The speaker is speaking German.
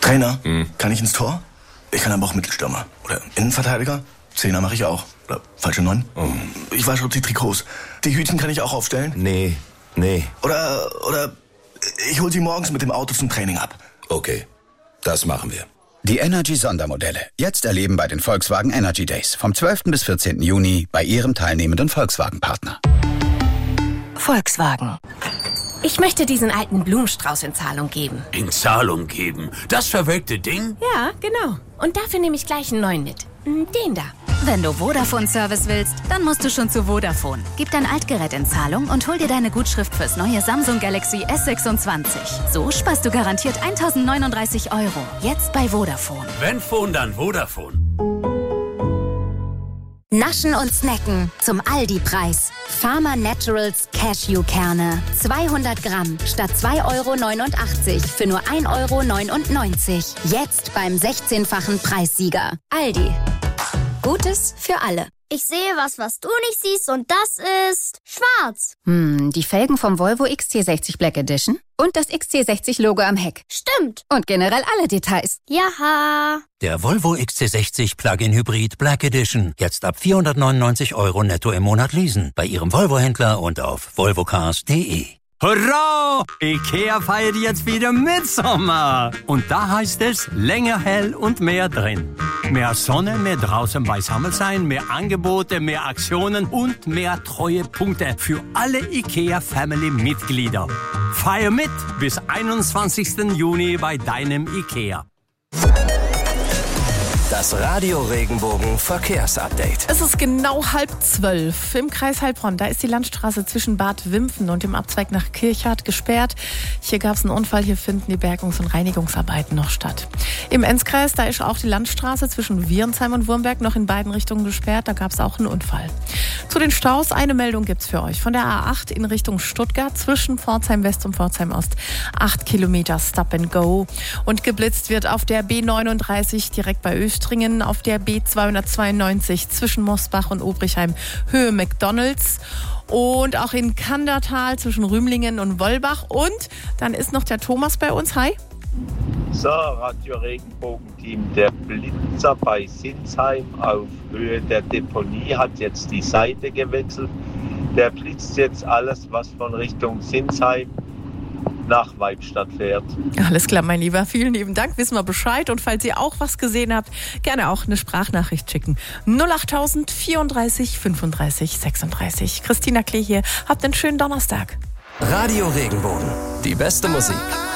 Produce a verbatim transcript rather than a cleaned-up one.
Trainer, Hm. kann ich ins Tor? Ich kann aber auch Mittelstürmer. Oder Innenverteidiger? Zehner mache ich auch. Oder falsche Neun? Oh. Ich wasche auch die Trikots. Die Hütchen kann ich auch aufstellen? Nee, nee. Oder, oder ich hol sie morgens mit dem Auto zum Training ab. Okay, das machen wir. Die Energy-Sondermodelle. Jetzt erleben bei den Volkswagen Energy Days. Vom zwölften bis vierzehnten Juni bei Ihrem teilnehmenden Volkswagen-Partner. Volkswagen. Ich möchte diesen alten Blumenstrauß in Zahlung geben. In Zahlung geben? Das verwelkte Ding? Ja, genau. Und dafür nehme ich gleich einen neuen mit. Den da. Wenn du Vodafone-Service willst, dann musst du schon zu Vodafone. Gib dein Altgerät in Zahlung und hol dir deine Gutschrift fürs neue Samsung Galaxy S sechsundzwanzig. So sparst du garantiert eintausendneununddreißig Euro. Jetzt bei Vodafone. Wenn Phone, dann Vodafone. Naschen und snacken zum Aldi-Preis. Farmer Naturals Cashewkerne. zweihundert Gramm statt zwei Euro neunundachtzig für nur ein Euro neunundneunzig. Jetzt beim sechzehnfachen Preissieger. Aldi. Gutes für alle. Ich sehe was, was du nicht siehst, und das ist schwarz. Hm, die Felgen vom Volvo X C sechzig Black Edition und das X C sechzig Logo am Heck. Stimmt. Und generell alle Details. Jaha. Der Volvo X C sechzig Plug-in Hybrid Black Edition. Jetzt ab vierhundertneunundneunzig Euro netto im Monat leasen. Bei Ihrem Volvo-Händler und auf volvocars punkt de. Hurra! IKEA feiert jetzt wieder Mitsommer. Und da heißt es, länger hell und mehr drin. Mehr Sonne, mehr draußen beisammen sein, mehr Angebote, mehr Aktionen und mehr Treuepunkte für alle IKEA-Family-Mitglieder. Feier mit bis einundzwanzigsten Juni bei deinem IKEA. Das Radio Regenbogen Verkehrsupdate. Es ist genau halb zwölf im Kreis Heilbronn. Da ist die Landstraße zwischen Bad Wimpfen und dem Abzweig nach Kirchhardt gesperrt. Hier gab es einen Unfall. Hier finden die Bergungs- und Reinigungsarbeiten noch statt. Im Enzkreis, da ist auch die Landstraße zwischen Wierensheim und Wurmberg noch in beiden Richtungen gesperrt. Da gab es auch einen Unfall. Zu den Staus eine Meldung gibt's für euch. Von der A acht in Richtung Stuttgart zwischen Pforzheim West und Pforzheim Ost. Acht Kilometer Stop and Go. Und geblitzt wird auf der B neununddreißig direkt bei Östringen, auf der B zweihundertzweiundneunzig zwischen Mosbach und Obrichheim Höhe McDonalds. Und auch in Kandertal zwischen Rümlingen und Wollbach. Und dann ist noch der Thomas bei uns. Hi. So, Radio Regenbogen-Team. Der Blitzer bei Sinsheim auf Höhe der Deponie hat jetzt die Seite gewechselt. Der blitzt jetzt alles, was von Richtung Sinsheim nach Weibstadt fährt. Alles klar, mein Lieber. Vielen lieben Dank. Wissen wir Bescheid. Und falls ihr auch was gesehen habt, gerne auch eine Sprachnachricht schicken. null achttausend vierunddreißig fünfunddreißig sechsunddreißig. Christina Klee hier. Habt einen schönen Donnerstag. Radio Regenbogen. Die beste Musik.